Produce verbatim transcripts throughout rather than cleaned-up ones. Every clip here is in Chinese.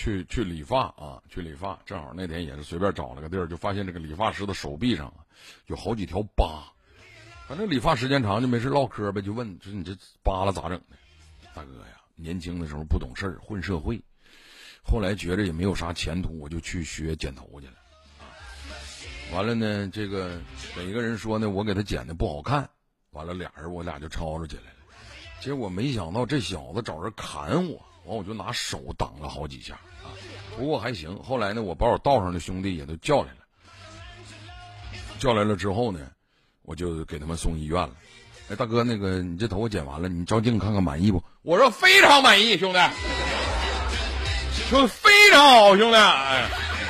去去理发啊，去理发，正好那天也是随便找了个地儿，就发现这个理发师的手臂上啊有好几条疤。反正理发时间长就没事唠嗑呗，就问就是你这疤了咋整的？大哥呀，年轻的时候不懂事儿，混社会，后来觉着也没有啥前途，我就去学剪头去了。完了呢，这个每个人说呢，我给他剪的不好看，完了俩人我俩就吵吵起来了。结果没想到这小子找人砍我，完我就拿手挡了好几下啊，不过还行。后来呢，我把我道上的兄弟也都叫来了，叫来了之后呢，我就给他们送医院了。哎，大哥，那个你这头发剪完了，你照镜看看满意不？我说非常满意，兄弟，说非常好，兄弟。哎，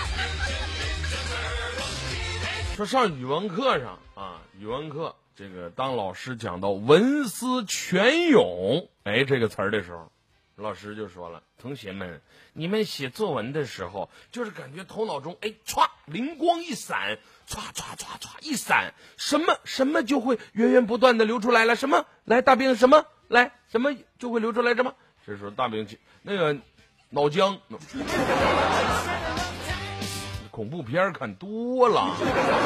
说上语文课上啊，语文课这个当老师讲到文思泉涌哎这个词儿的时候，老师就说了，同学们，你们写作文的时候就是感觉头脑中哎歘灵光一闪，歘歘歘歘一闪，什么什么就会源源不断的流出来了，什么来大兵什么来什么就会流出来什么。这时候大兵那个脑浆恐怖片看多了。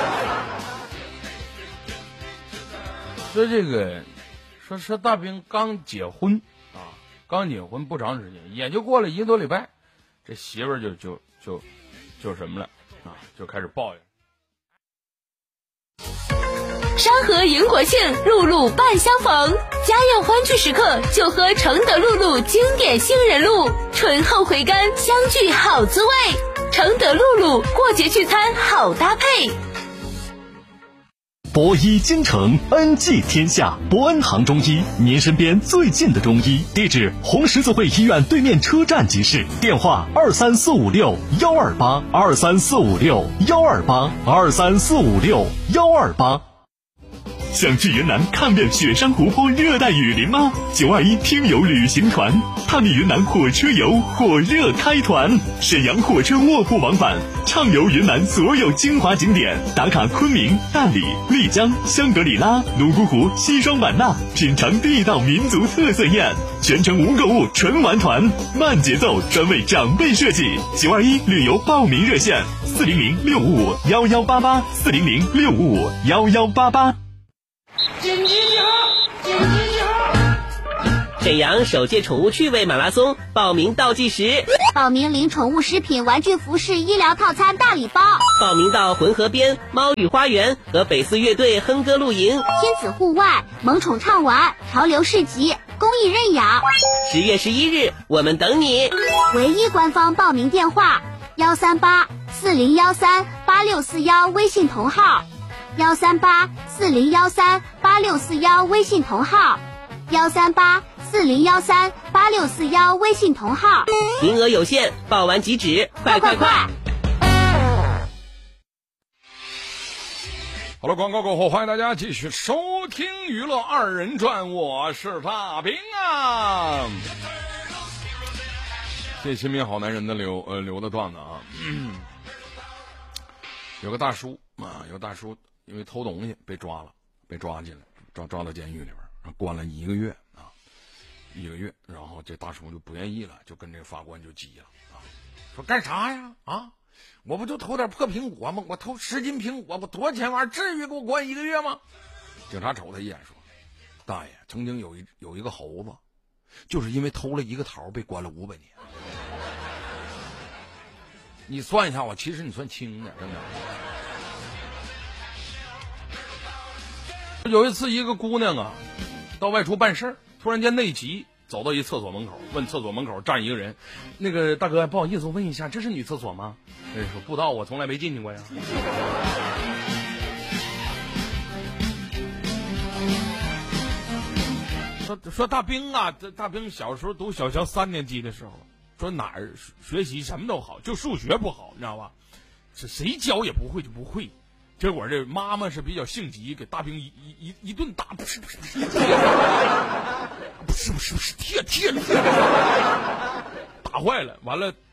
说这个说说大兵刚结婚啊，刚结婚不长时间，也就过了一个多礼拜，这媳妇儿就就就就什么了啊，就开始抱怨。 山河迎国庆，露露伴相逢，家宴欢聚时刻就喝承德露露经典杏仁露，醇厚回甘，相聚好滋味。承德露露，过节聚餐好搭配。 博医京城，恩济天下。博恩堂中医，您身边最近的中医。地址：红十字会医院对面车站即市。电话：二三四五六幺二八二三四五六幺二八二三四五六幺二八。想去云南看遍雪山湖泊、热带雨林吗？九二一听友旅行团，探秘云南火车游火热开团，沈阳火车卧铺往返，畅游云南所有精华景点，打卡昆明、大理、丽江、香格里拉、泸沽湖、西双版纳，品尝地道民族特色宴，全程无购物纯玩团，慢节奏，专为长辈设计。九二一旅游报名热线：四零零六五五幺幺八八四零零六五五幺幺八八。 紧急集合！紧急集合！ 沈阳首届宠物趣味马拉松报名倒计时， 报名领宠物食品、玩具、服饰、医疗套餐大礼包。 报名到浑河边猫语花园和北四乐队哼歌露营， 亲子户外、萌宠畅玩、潮流市集、公益认养。 十月十一日，我们等你。 唯一官方报名电话：幺三八四零幺三八六四幺，微信同号。幺三八四零幺三八六四幺，微信同号。幺三八四零幺三八六四幺，微信同号。 名额有限，报完即止，快快快！ 好了，广告过后，欢迎大家继续收听娱乐二人转，我是大兵啊。谢谢亲民好男人的留呃留的段子啊。嗯、有个大叔啊，有个大叔因为偷东西被抓了，被抓进来，抓抓到监狱里边，然后关了一个月啊，一个月，然后这大叔就不愿意了，就跟这个法官就急了啊，说干啥呀啊？我不就偷点破苹果吗？我偷十斤苹果，我多少钱玩意儿，至于给我关一个月吗？警察瞅他一眼说：“大爷，曾经有一有一个猴子，就是因为偷了一个桃被关了五百年。你算一下，我其实你算轻的，真的。”有一次，一个姑娘啊，到外出办事儿，突然间内急，走到一厕所门口，问厕所门口站一个人：“那个大哥，不好意思，我问一下，这是女厕所吗？”人说：“不知道，我从来没进去过呀。”说说大兵啊，这大兵小时候读小学三年级的时候，说哪儿学习什么都好，就数学不好，你知道吧？这谁教也不会就不会。结果这妈妈是比较性急，给大兵一一一一顿打，不是不是不是，不是不是不是，贴贴，打坏了，完了。